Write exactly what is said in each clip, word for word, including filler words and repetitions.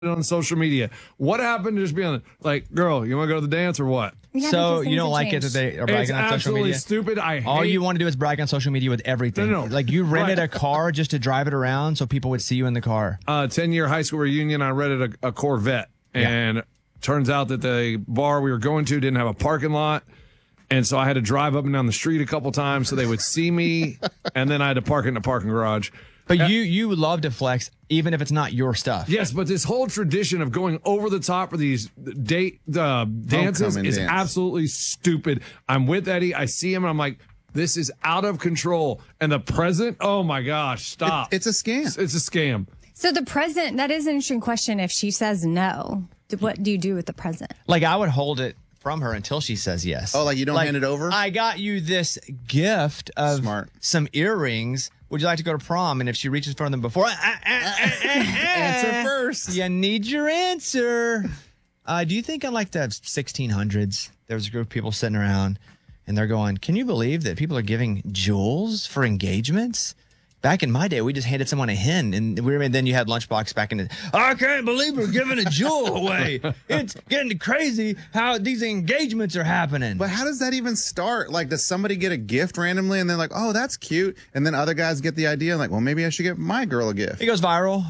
on social media. What happened to just being like, girl, you want to go to the dance or what? Yeah, So because you don't things like have it that they are It's bragging on social absolutely media? stupid. I hate All you want to do is brag on social media with everything. No, no, no. Like you rented Right. a car just to drive it around so people would see you in the car. uh, ten-year high school reunion. I rented a, a Corvette, and turns out that the bar we were going to didn't have a parking lot, and so I had to drive up and down the street a couple times so they would see me, and then I had to park it in the parking garage. But you you love to flex even if it's not your stuff. Yes, but this whole tradition of going over the top for these date uh, dances Homecoming is dance. absolutely stupid. I'm with Eddie. I see him, and I'm like, this is out of control. And the present, oh my gosh, stop. It's a scam. It's, it's a scam. So the present, that is an interesting question. If she says no, th- what do you do with the present? Like I would hold it from her until she says yes. Oh, like you don't hand it over? I got you this gift of Smart. some earrings. Would you like to go to prom? And if she reaches for them before, ah, ah, ah, ah, ah, Answer first. You need your answer. Uh, do you think in like the sixteen hundreds, there was a group of people sitting around and they're going, can you believe that people are giving jewels for engagements? Back in my day, we just handed someone a hen, and we were, and then you had Lunchbox back in the. I can't believe we're giving a jewel away. It's getting crazy how these engagements are happening. But how does that even start? Like, does somebody get a gift randomly and they're like, oh, that's cute? And then other guys get the idea, like, well, maybe I should get my girl a gift. It goes viral,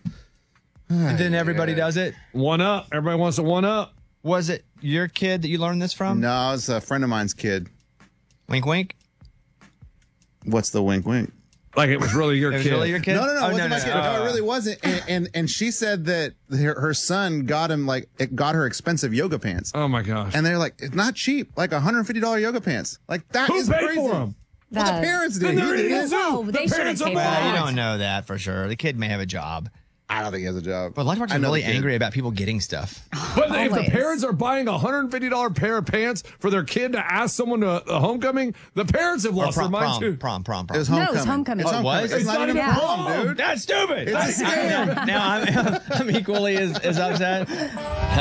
and then everybody does it. One up. Everybody wants a one up. Was it your kid that you learned this from? No, it's a friend of mine's kid. Wink, wink. What's the wink, wink? Like it was really your It was kid. really your kid? No, no, no, Oh, it wasn't no, my no. kid. No, it really wasn't. And, and and she said that her, her son got him like it got her expensive yoga pants, Oh my gosh. and they're like it's not cheap, like one hundred fifty dollars yoga pants. Like that Who is paid crazy. for them? Well, That- the parents did. And He they're didn't idiots get- too. No, The they shouldn't parents pay are for Well, that. you don't know that for sure. The kid may have a job. I don't think he has a job. But Lunchbox I is know really the kid. angry about people getting stuff. But if the Always. parents are buying a one hundred fifty dollars pair of pants for their kid to ask someone to a homecoming, the parents have Or lost prom, their mind prom, too. prom, prom, It prom. was No, it homecoming. was homecoming. It's Oh, it homecoming. was? It's, It's not, not even even prom, prom. dude. That's stupid. It's a scam. now I'm, I'm equally as, as upset.